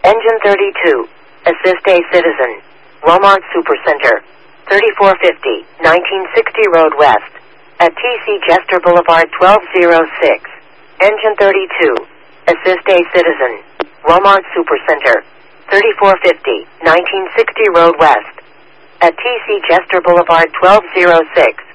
Engine 32. Assist a citizen. Walmart Supercenter. 3450, 1960 Road West. At TC Jester Boulevard 1206. Engine 32. Assist a citizen. Walmart Supercenter. 3450, 1960 Road West. At TC Jester Boulevard 1206.